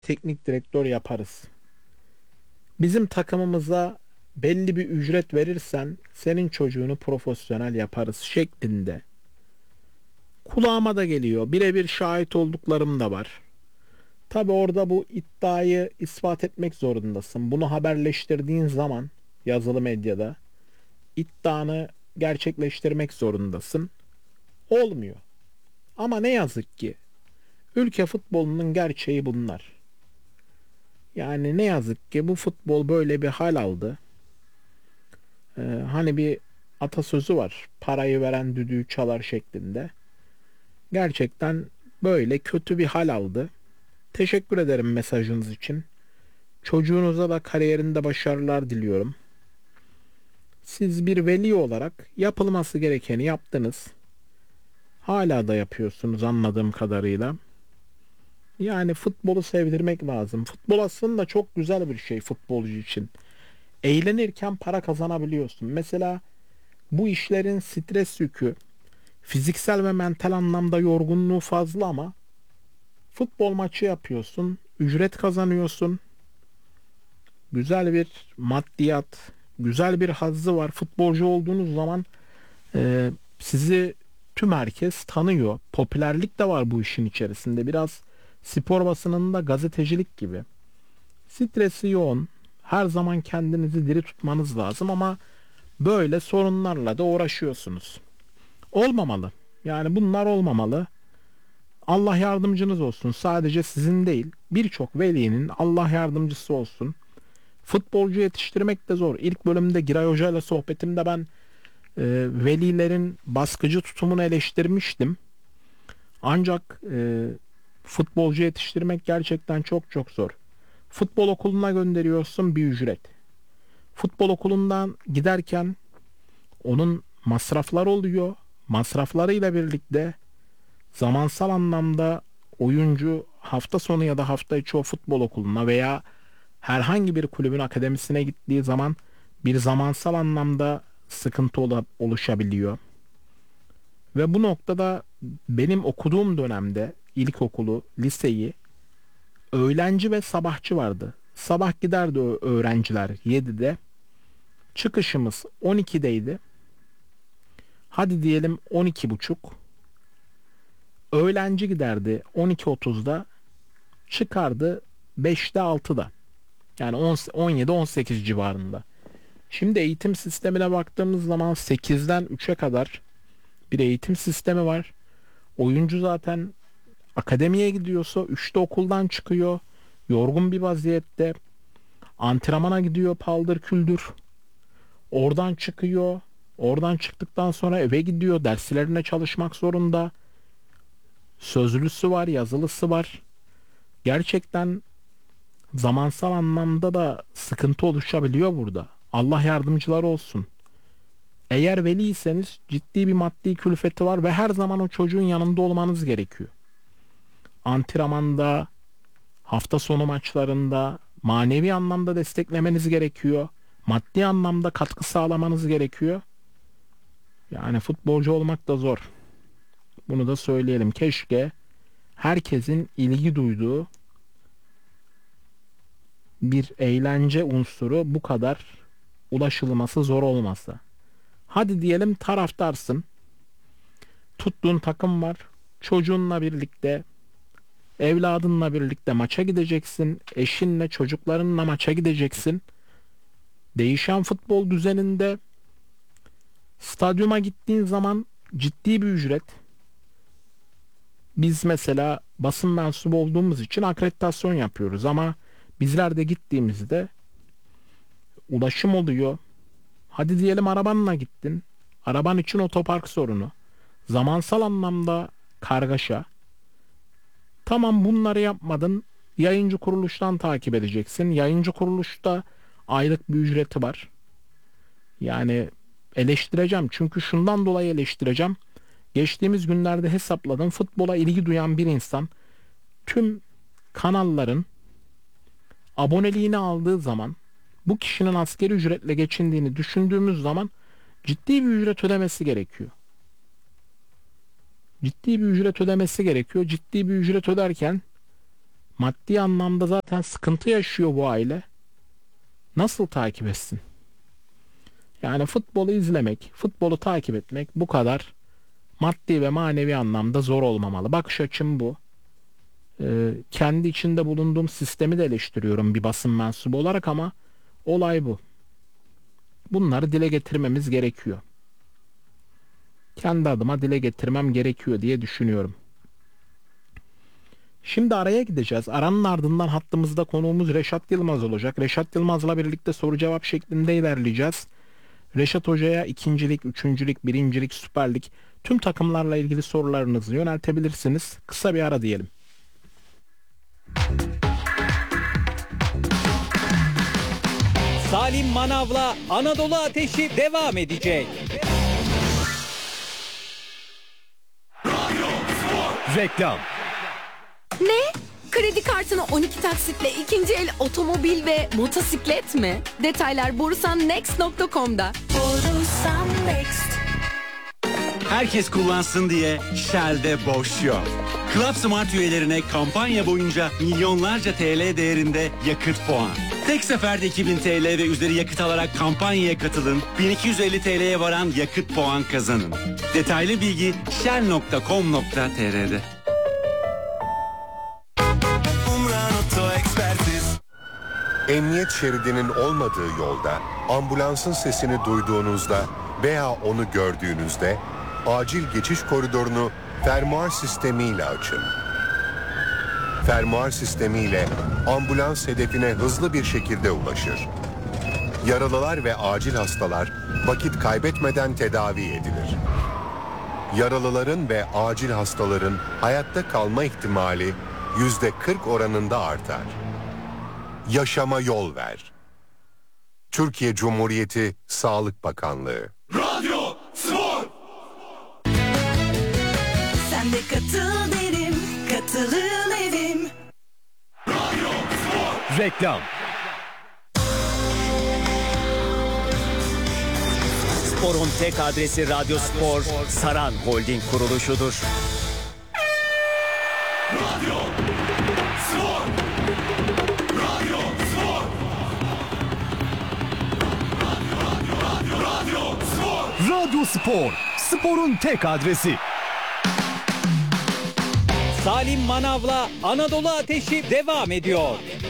teknik direktör yaparız. Bizim takımımıza belli bir ücret verirsen senin çocuğunu profesyonel yaparız şeklinde. Kulağıma da geliyor. Birebir şahit olduklarım da var. Tabi orada bu iddiayı ispat etmek zorundasın. Bunu haberleştirdiğin zaman yazılı medyada iddianı gerçekleştirmek zorundasın. Olmuyor. Ama ne yazık ki ülke futbolunun gerçeği bunlar. Yani ne yazık ki bu futbol böyle bir hal aldı. Hani bir atasözü var. Parayı veren düdüğü çalar şeklinde. Gerçekten böyle kötü bir hal aldı. Teşekkür ederim mesajınız için. Çocuğunuza da kariyerinde başarılar diliyorum. Siz bir veli olarak yapılması gerekeni yaptınız. Hala da yapıyorsunuz anladığım kadarıyla. Yani futbolu sevdirmek lazım. Futbol aslında çok güzel bir şey futbolcu için. Eğlenirken para kazanabiliyorsun. Mesela bu işlerin stres yükü, fiziksel ve mental anlamda yorgunluğu fazla ama futbol maçı yapıyorsun, ücret kazanıyorsun. Güzel bir maddiyat, güzel bir hazzı var. Futbolcu olduğunuz zaman sizi tüm herkes tanıyor. Popülerlik de var bu işin içerisinde. Biraz spor basınında gazetecilik gibi. Stresi yoğun. Her zaman kendinizi diri tutmanız lazım ama böyle sorunlarla da uğraşıyorsunuz. Olmamalı. Yani bunlar olmamalı. Allah yardımcınız olsun. Sadece sizin değil, birçok velinin Allah yardımcısı olsun. Futbolcu yetiştirmek de zor. İlk bölümde Giray Hoca ile sohbetimde ben velilerin baskıcı tutumunu eleştirmiştim. Ancak futbolcu yetiştirmek gerçekten çok çok zor. Futbol okuluna gönderiyorsun bir ücret. Futbol okulundan giderken onun masraflar oluyor. Masraflarıyla birlikte zamansal anlamda oyuncu hafta sonu ya da hafta içi o futbol okuluna veya herhangi bir kulübün akademisine gittiği zaman bir zamansal anlamda sıkıntı oluşabiliyor. Ve bu noktada benim okuduğum dönemde ilkokulu, liseyi öğlenci ve sabahçı vardı. Sabah giderdi o öğrenciler 7'de. Çıkışımız 12'deydi. Hadi diyelim 12.30. Öğlenci giderdi 12.30'da. Çıkardı 5'te 6'da. Yani 17-18 civarında. Şimdi eğitim sistemine baktığımız zaman 8'den 3'e kadar bir eğitim sistemi var. Oyuncu zaten akademiye gidiyorsa 3'te okuldan çıkıyor. Yorgun bir vaziyette. Antrenmana gidiyor paldır küldür. Oradan çıkıyor. Oradan çıktıktan sonra eve gidiyor. Derslerine çalışmak zorunda. Sözlüsü var, yazılısı var. Gerçekten zamansal anlamda da sıkıntı oluşabiliyor burada. Allah yardımcılar olsun. Eğer veliyseniz ciddi bir maddi külfeti var ve her zaman o çocuğun yanında olmanız gerekiyor. Antrenmanda, hafta sonu maçlarında manevi anlamda desteklemeniz gerekiyor. Maddi anlamda katkı sağlamanız gerekiyor. Yani futbolcu olmak da zor. Bunu da söyleyelim. Keşke herkesin ilgi duyduğu bir eğlence unsuru bu kadar ulaşılması zor olmasa. Hadi diyelim taraftarsın. Tuttuğun takım var. Çocuğunla birlikte, evladınla birlikte maça gideceksin. Eşinle, çocuklarınla maça gideceksin. Değişen futbol düzeninde stadyuma gittiğin zaman ciddi bir ücret. Biz mesela basın mensubu olduğumuz için akreditasyon yapıyoruz ama bizler de gittiğimizde ulaşım oluyor. Hadi diyelim arabanla gittin. Araban için otopark sorunu. Zamansal anlamda kargaşa. Tamam bunları yapmadın. Yayıncı kuruluştan takip edeceksin. Yayıncı kuruluşta aylık bir ücreti var. Yani eleştireceğim. Çünkü şundan dolayı eleştireceğim. Geçtiğimiz günlerde hesapladım. Futbola ilgi duyan bir insan tüm kanalların aboneliğini aldığı zaman bu kişinin asgari ücretle geçindiğini düşündüğümüz zaman ciddi bir ücret ödemesi gerekiyor. Ciddi bir ücret ödemesi gerekiyor. Ciddi bir ücret öderken Maddi anlamda zaten sıkıntı yaşıyor bu aile. Nasıl takip etsin? Yani futbolu izlemek, futbolu takip etmek bu kadar maddi ve manevi anlamda zor olmamalı. Bakış açım bu. Kendi içinde bulunduğum sistemi de eleştiriyorum bir basın mensubu olarak ama olay bu. Bunları dile getirmemiz gerekiyor. Kendi adıma dile getirmem gerekiyor diye düşünüyorum. Şimdi araya gideceğiz. Aranın ardından hattımızda konuğumuz Reşat Yılmaz olacak. Reşat Yılmaz'la birlikte soru cevap şeklinde ilerleyeceğiz. Reşat Hoca'ya 2. lig, 3. lig, 1. lig, Süper Lig tüm takımlarla ilgili sorularınızı yöneltebilirsiniz. Kısa bir ara diyelim. Salim Manav'la Anadolu Ateşi devam edecek. Reklam. Ne? Kredi kartına 12 taksitle ikinci el otomobil ve motosiklet mi? Detaylar borusannext.com'da. Borusan Next. Herkes kullansın diye Shell'de boş yok. Club Smart üyelerine kampanya boyunca milyonlarca TL değerinde yakıt puan. Tek seferde 2000 TL ve üzeri yakıt alarak kampanyaya katılın. 1250 TL'ye varan yakıt puan kazanın. Detaylı bilgi shell.com.tr'de. Emniyet şeridinin olmadığı yolda ambulansın sesini duyduğunuzda veya onu gördüğünüzde acil geçiş koridorunu fermuar sistemiyle açın. Fermuar sistemiyle ambulans hedefine hızlı bir şekilde ulaşır. Yaralılar ve acil hastalar vakit kaybetmeden tedavi edilir. Yaralıların ve acil hastaların hayatta kalma ihtimali %40 oranında artar. Yaşama yol ver. Türkiye Cumhuriyeti Sağlık Bakanlığı. Radyo Spor. Sen de katıl derim, katılım. Radyo Spor. Reklam. Spor'un tek adresi Radyo Spor, Saran Holding kuruluşudur. Radyo Spor. Radyo Spor. Radyo Spor. Radyo Spor. Sporun tek adresi. Salim Manav'la Anadolu Ateşi devam ediyor.